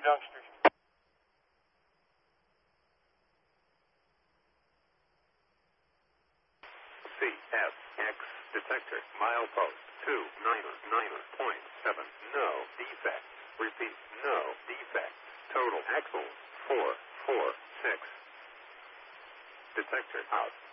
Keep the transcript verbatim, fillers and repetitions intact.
youngsters. C S X detector milepost two nine nine point seven. No defect. Repeat, no defect. Total axles four four six. Detector out.